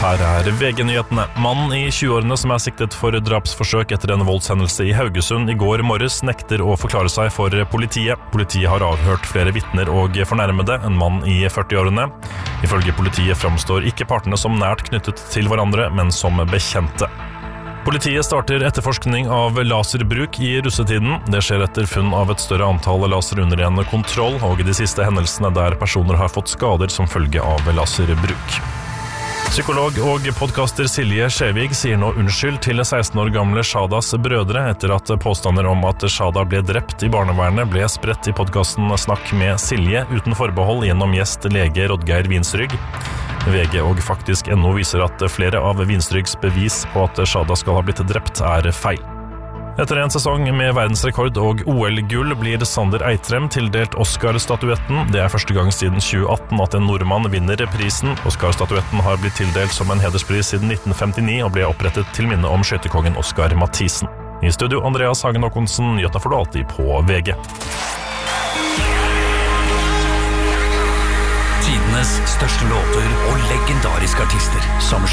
Her VG-nyhetene. Mannen i 20-årene som siktet for drapsforsøk etter en voldshendelse i Haugesund i går morges nekter å forklare seg for politiet. Politiet har avhørt flere vitner og fornærmede, en mann i 40-årene. Ifølge politiet framstår ikke partene som nært knyttet til hverandre, men som bekjente. Politiet starter etterforskning av laserbruk i russetiden. Det skjer etter funn av et større antall laser under en kontroll, og de siste hendelsene der personer har fått skader som følge av laserbruk. Psykolog og podcaster Silje Skjevig sier nå unnskyld til 16 år gamle Shadas brødre etter at påstander om at Shada ble drept i barnevernet ble spredt i podcasten Snakk med Silje uten forbehold gjennom gjest lege Rodgeir Vinsrygg. VG og Faktisk.no viser at flere av Vinsryggs bevis på at Shada skal ha blitt drept feil. Etter en sesong med verdensrekord og OL-gull blir Sander Eitrem tildelt Oscar-statuetten. Det første gang siden 2018 at en nordmann vinner prisen. Oscar-statuetten har blitt tildelt som en hederspris siden 1959 og ble opprettet til minne om skøytekongen Oscar Mathisen. I studio Andreas Hagen Håkonsen, nyhetene får du alltid på VG. Tidenes største låter og legendariske artister som